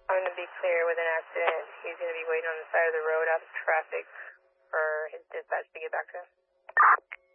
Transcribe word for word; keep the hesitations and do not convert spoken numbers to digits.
I'm going to be clear with an accident. He's going to be waiting on the side of the road out of traffic for his dispatch to get back to him.